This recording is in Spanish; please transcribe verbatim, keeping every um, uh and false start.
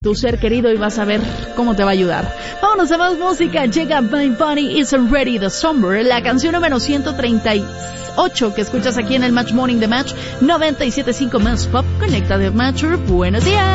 tu ser querido y vas a ver cómo te va a ayudar. Vámonos a más música. Llega My Body Isn't Ready de Somber, la canción número ciento treinta y ocho que escuchas aquí en el Match Morning de Match noventa y siete punto cinco Más Pop. Conecta de Matcher. Buenos días.